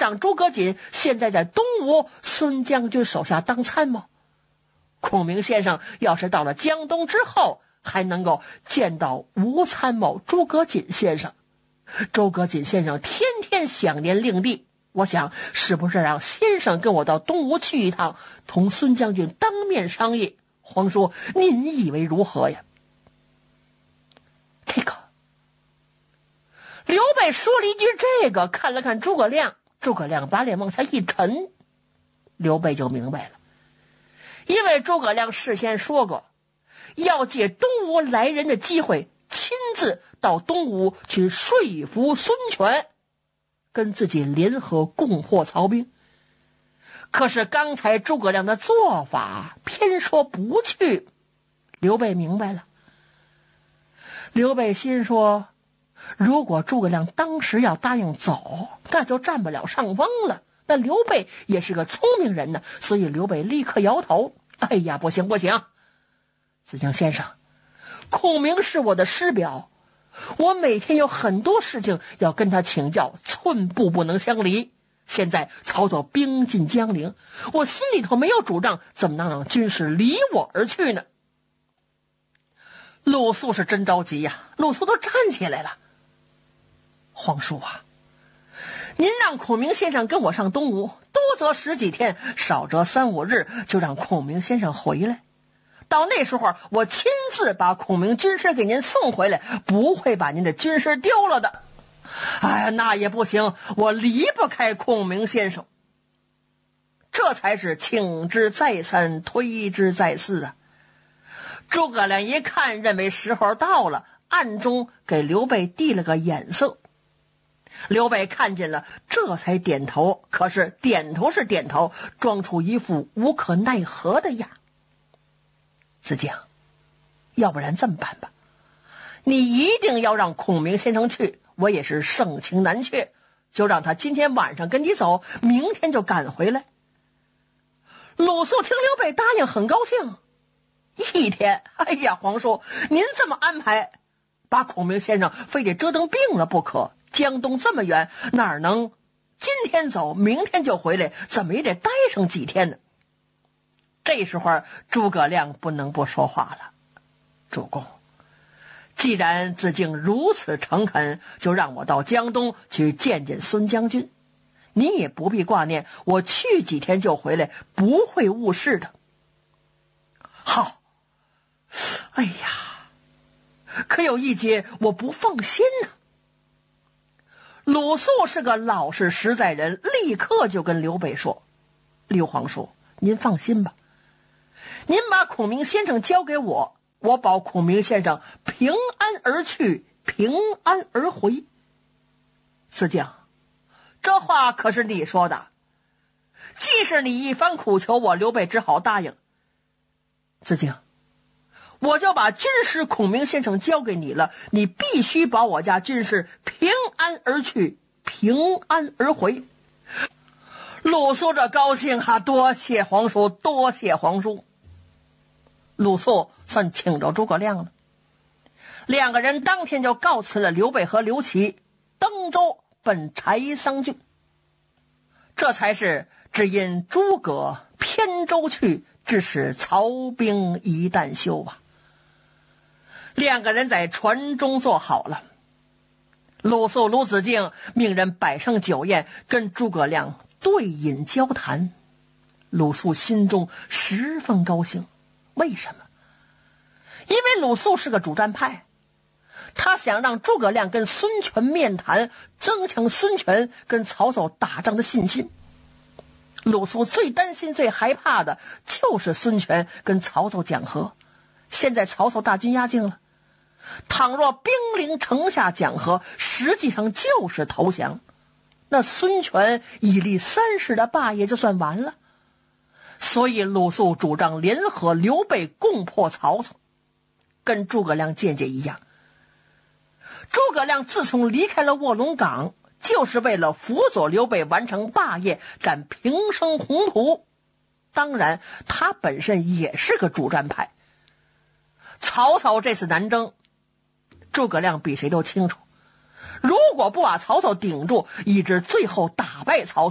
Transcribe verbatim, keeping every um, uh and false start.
长诸葛瑾现在在东吴孙将军手下当参谋。孔明先生要是到了江东之后，还能够见到吴参谋诸葛瑾先生。诸葛瑾先生天天想念令弟，我想是不是让先生跟我到东吴去一趟，同孙将军当面商议？皇叔，您以为如何呀？这个刘备说了一句这个，看了看诸葛亮，诸葛亮把脸往下一沉，刘备就明白了。因为诸葛亮事先说过，要借东吴来人的机会，亲自到东吴去说服孙权，跟自己联合攻破曹兵。可是刚才诸葛亮的做法偏说不去，刘备明白了。刘备心说，如果诸葛亮当时要答应走，那就占不了上风了。那刘备也是个聪明人呢，所以刘备立刻摇头，哎呀，不行不行，子敬先生，孔明是我的师表，我每天有很多事情要跟他请教，寸步不能相离。现在曹操兵进江陵，我心里头没有主张，怎么能让军师离我而去呢？鲁肃是真着急呀，鲁肃都站起来了。皇叔啊，您让孔明先生跟我上东吴，多则十几天，少则三五日，就让孔明先生回来。到那时候，我亲自把孔明军师给您送回来，不会把您的军师丢了的。哎呀，那也不行，我离不开孔明先生。这才是请之再三，推之再四啊！诸葛亮一看，认为时候到了，暗中给刘备递了个眼色。刘备看见了，这才点头，可是点头是点头，装出一副无可奈何的样。子敬，要不然这么办吧，你一定要让孔明先生去，我也是盛情难却，就让他今天晚上跟你走，明天就赶回来。鲁肃听刘备答应，很高兴。一天，哎呀，皇叔，您这么安排，把孔明先生非得折腾病了不可。江东这么远，哪能今天走明天就回来，怎么也得待上几天呢？这时候诸葛亮不能不说话了。主公，既然子敬如此诚恳，就让我到江东去见见孙将军，你也不必挂念，我去几天就回来，不会误事的。好，哎呀，可有一节我不放心呢、啊。鲁肃是个老实实在人，立刻就跟刘备说，刘皇叔，您放心吧，您把孔明先生交给我，我保孔明先生平安而去，平安而回。子敬，这话可是你说的，既是你一番苦求，我刘备只好答应。子敬，我就把军师孔明先生交给你了，你必须保我家军师平安而去，平安而回。鲁肃这高兴啊，多谢皇叔，多谢皇叔。鲁肃算请着诸葛亮了，两个人当天就告辞了刘备和刘琦，登舟奔柴桑郡。这才是只因诸葛偏舟去，致使曹兵一旦休啊。两个人在船中坐好了，鲁肃鲁子敬命人摆上酒宴，跟诸葛亮对饮交谈。鲁肃心中十分高兴，为什么？因为鲁肃是个主战派，他想让诸葛亮跟孙权面谈，增强孙权跟曹操打仗的信心。鲁肃最担心最害怕的就是孙权跟曹操讲和，现在曹操大军压境了，倘若兵临城下讲和，实际上就是投降，那孙权以立三世的霸业就算完了。所以鲁肃主张联合刘备攻破曹操，跟诸葛亮见解一样。诸葛亮自从离开了卧龙岗，就是为了辅佐刘备完成霸业，展平生宏图。当然他本身也是个主战派。曹操这次南征，诸葛亮比谁都清楚，如果不把曹操顶住，以致最后打败曹操，